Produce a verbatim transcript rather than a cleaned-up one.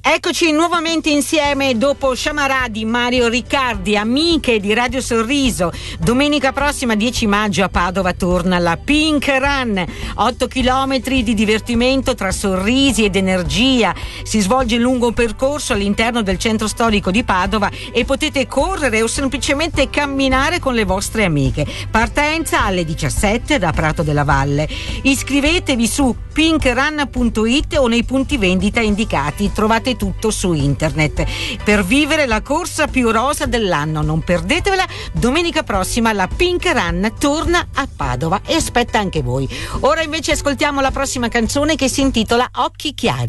Eccoci nuovamente insieme dopo Sciamarà di Mario Riccardi, amiche di Radio Sorriso. Domenica prossima, dieci maggio, a Padova torna la Pink Run, otto chilometri di divertimento tra sorrisi ed energia. Si svolge lungo un percorso all'interno del centro storico di Padova e potete correre o semplicemente camminare con le vostre amiche. Partenza alle diciassette da Prato della Valle. Iscrivetevi su pink run punto it o nei punti vendita indicati. Trovate tutto su internet per vivere la corsa più rosa dell'anno. Non perdetevela, domenica prossima la Pink Run torna a Padova e aspetta anche voi. Ora invece ascoltiamo la prossima canzone che si intitola Occhi Chiari.